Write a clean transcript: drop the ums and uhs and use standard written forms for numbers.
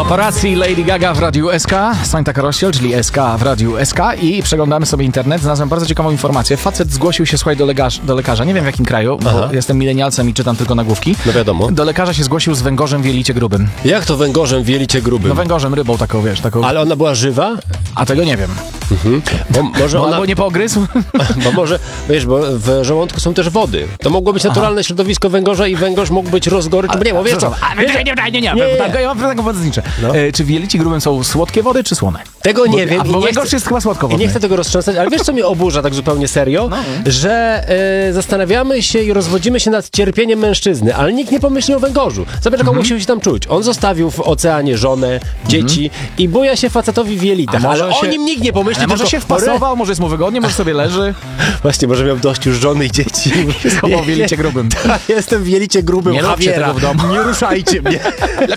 Paparazzi, Lady Gaga w Radiu SK, Sonia Karościel, czyli SK w Radiu SK i przeglądamy sobie internet. Znalazłem bardzo ciekawą informację. Facet zgłosił się, słuchaj, do lekarza. Nie wiem w jakim kraju, bo jestem milenialcem i czytam tylko nagłówki. No wiadomo. Do lekarza się zgłosił z węgorzem w jelicie grubym. Jak to węgorzem w jelicie grubym? No węgorzem, rybą taką, wiesz, taką... Ale ona była żywa? A tego nie wiem. Bo może ona... Albo nie poogryzł? Bo może, wiesz, bo w żołądku są też wody. To mogło być naturalne środowisko węgorza i węgorz mógł być rozgoryczony. Nie, bo wiesz co? Ja mam pytanie pomocnicze. Czy w jelicie grubym są słodkie wody, czy słone? Tego nie wiem. Bo węgorz jest chyba słodkowodny. I nie chcę tego roztrząsać, ale wiesz, co mnie oburza tak zupełnie serio? Że zastanawiamy się i rozwodzimy się nad cierpieniem mężczyzny, ale nikt nie pomyśli o węgorzu. Zobacz, jak on musiał się tam czuć. On zostawił w oceanie żonę, dzieci i buja się facetowi w jelitach, ale o nim nikt nie pomyśli. Ale może się wpasował, może jest mu wygodnie, może sobie leży. Właśnie, może miał dość już żony i dzieci. Schował w jelicie grubym. Jestem w jelicie grubym. Nie róbcie tego w domu. Nie ruszajcie mnie.